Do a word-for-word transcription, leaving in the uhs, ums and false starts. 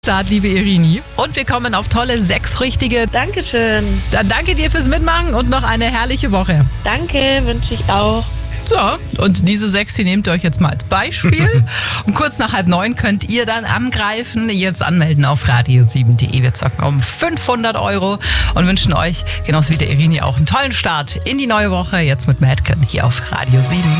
Start, liebe Irini. Und wir kommen auf tolle sechs richtige. Dankeschön. Dann danke dir fürs Mitmachen und noch eine herrliche Woche. Danke, wünsche ich auch. So, und diese sechs, die nehmt ihr euch jetzt mal als Beispiel. Und kurz nach halb neun könnt ihr dann angreifen. Jetzt anmelden auf radio sieben punkt de. Wir zocken um fünfhundert Euro und wünschen euch, genauso wie der Irini, auch einen tollen Start in die neue Woche. Jetzt mit Madcon hier auf Radio sieben.